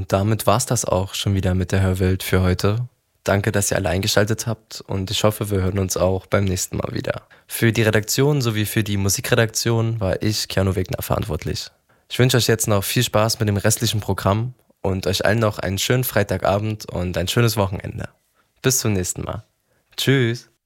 Und damit war's das auch schon wieder mit der Hörwelt für heute. Danke, dass ihr alle eingeschaltet habt und ich hoffe, wir hören uns auch beim nächsten Mal wieder. Für die Redaktion sowie für die Musikredaktion war ich, Keanu Wegner, verantwortlich. Ich wünsche euch jetzt noch viel Spaß mit dem restlichen Programm und euch allen noch einen schönen Freitagabend und ein schönes Wochenende. Bis zum nächsten Mal. Tschüss.